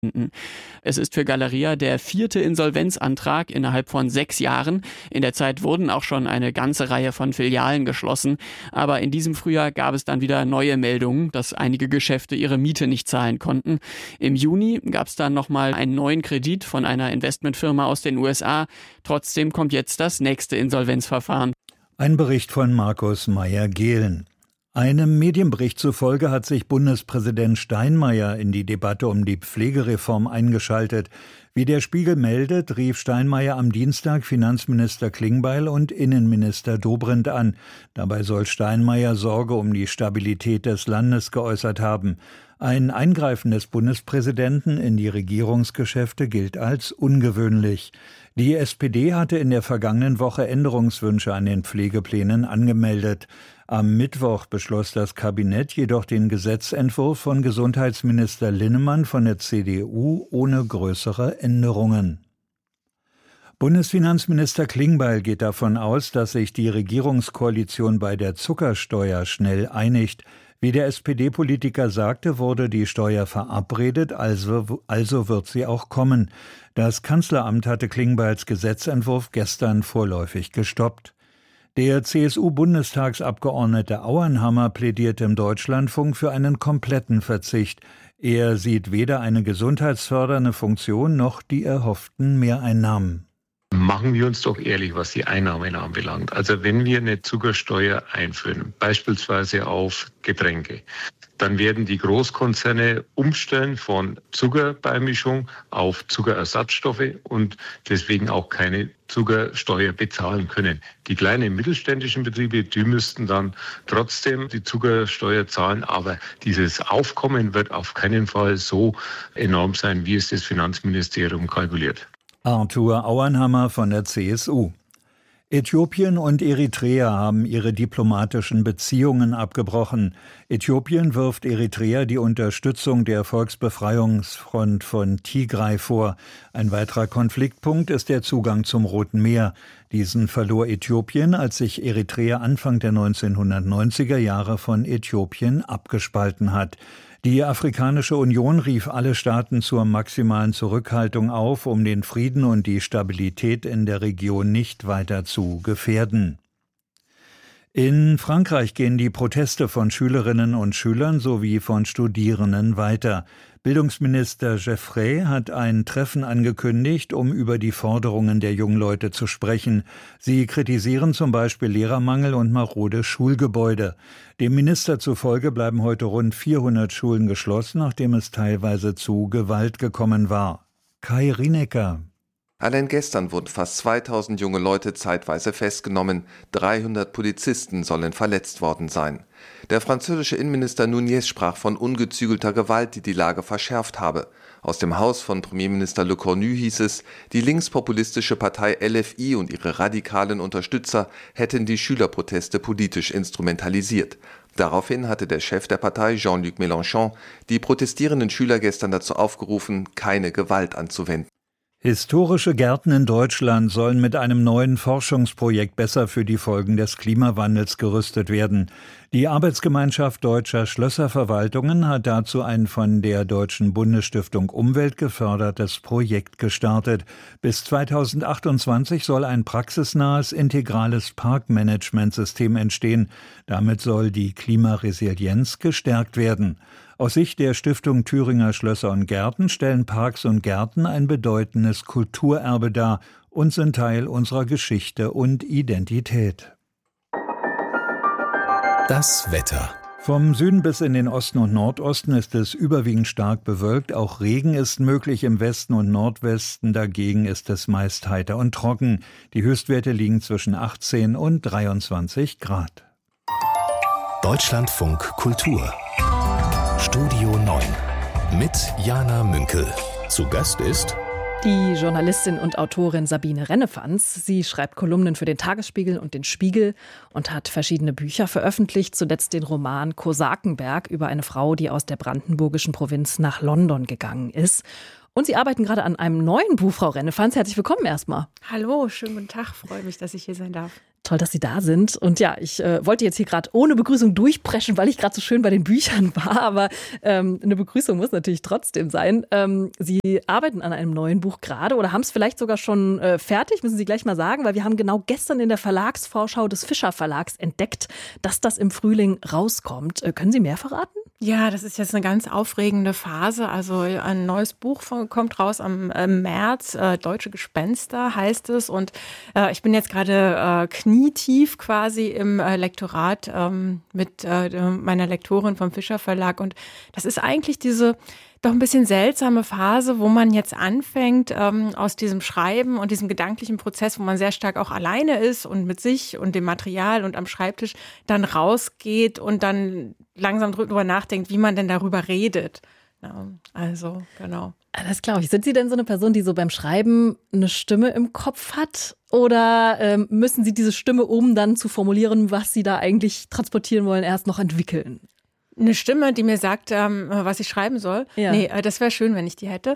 Es ist für Galeria der 4. Insolvenzantrag innerhalb von 6 Jahren. In der Zeit wurden auch schon eine ganze Reihe von Filialen geschlossen. Aber in diesem Frühjahr gab es dann wieder neue Meldungen, dass einige Geschäfte ihre Miete nicht zahlen konnten. Im Juni gab es dann nochmal einen neuen Kredit von einer Investmentfirma aus den USA. Trotzdem kommt jetzt das nächste Insolvenzverfahren. Ein Bericht von Markus Meyer-Gehlen. Einem Medienbericht zufolge hat sich Bundespräsident Steinmeier in die Debatte um die Pflegereform eingeschaltet. Wie der Spiegel meldet, rief Steinmeier am Dienstag Finanzminister Klingbeil und Innenminister Dobrindt an. Dabei soll Steinmeier Sorge um die Stabilität des Landes geäußert haben. Ein Eingreifen des Bundespräsidenten in die Regierungsgeschäfte gilt als ungewöhnlich. Die SPD hatte in der vergangenen Woche Änderungswünsche an den Pflegeplänen angemeldet. Am Mittwoch beschloss das Kabinett jedoch den Gesetzentwurf von Gesundheitsminister Linnemann von der CDU ohne größere Änderungen. Bundesfinanzminister Klingbeil geht davon aus, dass sich die Regierungskoalition bei der Zuckersteuer schnell einigt. Wie der SPD-Politiker sagte, wurde die Steuer verabredet, also wird sie auch kommen. Das Kanzleramt hatte Klingbeils Gesetzentwurf gestern vorläufig gestoppt. Der CSU-Bundestagsabgeordnete Auenhammer plädiert im Deutschlandfunk für einen kompletten Verzicht. Er sieht weder eine gesundheitsfördernde Funktion noch die erhofften Mehreinnahmen. Machen wir uns doch ehrlich, was die Einnahmen anbelangt. Also wenn wir eine Zuckersteuer einführen, beispielsweise auf Getränke, dann werden die Großkonzerne umstellen von Zuckerbeimischung auf Zuckerersatzstoffe und deswegen auch keine Zuckersteuer bezahlen können. Die kleinen mittelständischen Betriebe, die müssten dann trotzdem die Zuckersteuer zahlen, aber dieses Aufkommen wird auf keinen Fall so enorm sein, wie es das Finanzministerium kalkuliert. Arthur Auenhammer von der CSU. Äthiopien und Eritrea haben ihre diplomatischen Beziehungen abgebrochen. Äthiopien wirft Eritrea die Unterstützung der Volksbefreiungsfront von Tigray vor. Ein weiterer Konfliktpunkt ist der Zugang zum Roten Meer. Diesen verlor Äthiopien, als sich Eritrea Anfang der 1990er Jahre von Äthiopien abgespalten hat. Die Afrikanische Union rief alle Staaten zur maximalen Zurückhaltung auf, um den Frieden und die Stabilität in der Region nicht weiter zu gefährden. In Frankreich gehen die Proteste von Schülerinnen und Schülern sowie von Studierenden weiter. Bildungsminister Geoffrey hat ein Treffen angekündigt, um über die Forderungen der jungen Leute zu sprechen. Sie kritisieren zum Beispiel Lehrermangel und marode Schulgebäude. Dem Minister zufolge bleiben heute rund 400 Schulen geschlossen, nachdem es teilweise zu Gewalt gekommen war. Kai Rienecker. Allein gestern wurden fast 2000 junge Leute zeitweise festgenommen. 300 Polizisten sollen verletzt worden sein. Der französische Innenminister Nunez sprach von ungezügelter Gewalt, die die Lage verschärft habe. Aus dem Haus von Premierminister Le Cornu hieß es, die linkspopulistische Partei LFI und ihre radikalen Unterstützer hätten die Schülerproteste politisch instrumentalisiert. Daraufhin hatte der Chef der Partei, Jean-Luc Mélenchon, die protestierenden Schüler gestern dazu aufgerufen, keine Gewalt anzuwenden. Historische Gärten in Deutschland sollen mit einem neuen Forschungsprojekt besser für die Folgen des Klimawandels gerüstet werden. Die Arbeitsgemeinschaft deutscher Schlösserverwaltungen hat dazu ein von der Deutschen Bundesstiftung Umwelt gefördertes Projekt gestartet. Bis 2028 soll ein praxisnahes, integrales Parkmanagementsystem entstehen. Damit soll die Klimaresilienz gestärkt werden. Aus Sicht der Stiftung Thüringer Schlösser und Gärten stellen Parks und Gärten ein bedeutendes Kulturerbe dar und sind Teil unserer Geschichte und Identität. Das Wetter. Vom Süden bis in den Osten und Nordosten ist es überwiegend stark bewölkt. Auch Regen ist möglich im Westen und Nordwesten. Dagegen ist es meist heiter und trocken. Die Höchstwerte liegen zwischen 18 und 23 Grad. Deutschlandfunk Kultur. Studio 9 mit Jana Münkel. Zu Gast ist die Journalistin und Autorin Sabine Rennefanz. Sie schreibt Kolumnen für den Tagesspiegel und den Spiegel und hat verschiedene Bücher veröffentlicht, zuletzt den Roman Kosakenberg über eine Frau, die aus der brandenburgischen Provinz nach London gegangen ist. Und Sie arbeiten gerade an einem neuen Buch, Frau Rennefanz. Herzlich willkommen erstmal. Hallo, schönen guten Tag. Freue mich, dass ich hier sein darf. Toll, dass Sie da sind. Und ja, ich wollte jetzt hier gerade ohne Begrüßung durchpreschen, weil ich gerade so schön bei den Büchern war. Aber eine Begrüßung muss natürlich trotzdem sein. Sie arbeiten an einem neuen Buch gerade oder haben es vielleicht sogar schon fertig, müssen Sie gleich mal sagen, weil wir haben genau gestern in der Verlagsvorschau des Fischer Verlags entdeckt, dass das im Frühling rauskommt. Können Sie mehr verraten? Ja, das ist jetzt eine ganz aufregende Phase. Also ein neues Buch kommt raus am März. Deutsche Gespenster heißt es. Und ich bin jetzt gerade knietief quasi im Lektorat mit meiner Lektorin vom Fischer Verlag. Und das ist eigentlich diese doch ein bisschen seltsame Phase, wo man jetzt anfängt, aus diesem Schreiben und diesem gedanklichen Prozess, wo man sehr stark auch alleine ist und mit sich und dem Material und am Schreibtisch dann rausgeht und dann langsam drüber nachdenkt, wie man denn darüber redet. Ja, also, genau. Das glaube ich. Sind Sie denn so eine Person, die so beim Schreiben eine Stimme im Kopf hat? Oder müssen Sie diese Stimme, um dann zu formulieren, was Sie da eigentlich transportieren wollen, erst noch entwickeln? Eine Stimme, die mir sagt, was ich schreiben soll. Ja. Nee, das wäre schön, wenn ich die hätte.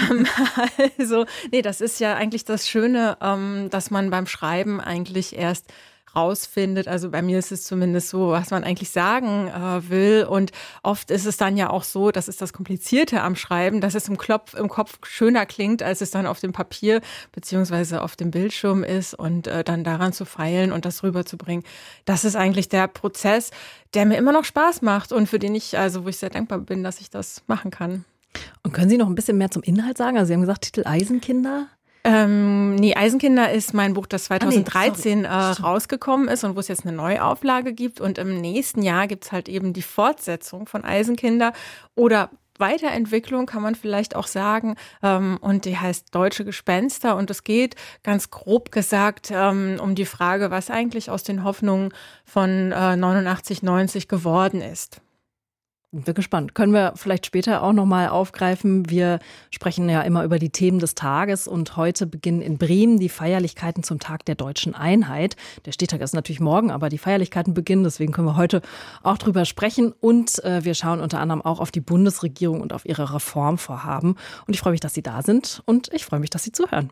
Also, nee, das ist ja eigentlich das Schöne, dass man beim Schreiben eigentlich erst rausfindet. Also bei mir ist es zumindest so, was man eigentlich sagen will. Und oft ist es dann ja auch so, das ist das Komplizierte am Schreiben, dass es im Kopf schöner klingt, als es dann auf dem Papier beziehungsweise auf dem Bildschirm ist und dann daran zu feilen und das rüberzubringen. Das ist eigentlich der Prozess, der mir immer noch Spaß macht und für den wo ich sehr dankbar bin, dass ich das machen kann. Und können Sie noch ein bisschen mehr zum Inhalt sagen? Also Sie haben gesagt, Titel Eisenkinder? Nee, Eisenkinder ist mein Buch, das 2013 rausgekommen ist und wo es jetzt eine Neuauflage gibt. Und im nächsten Jahr gibt es halt eben die Fortsetzung von Eisenkinder oder Weiterentwicklung, kann man vielleicht auch sagen. Und die heißt Deutsche Gespenster. Und es geht ganz grob gesagt um die Frage, was eigentlich aus den Hoffnungen von 89, 90 geworden ist. Bin gespannt. Können wir vielleicht später auch nochmal aufgreifen. Wir sprechen ja immer über die Themen des Tages und heute beginnen in Bremen die Feierlichkeiten zum Tag der Deutschen Einheit. Der Städtetag ist natürlich morgen, aber die Feierlichkeiten beginnen, deswegen können wir heute auch drüber sprechen und wir schauen unter anderem auch auf die Bundesregierung und auf ihre Reformvorhaben. Und ich freue mich, dass Sie da sind und ich freue mich, dass Sie zuhören.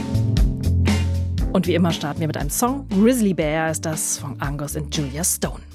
Und wie immer starten wir mit einem Song. Grizzly Bear ist das von Angus und Julia Stone.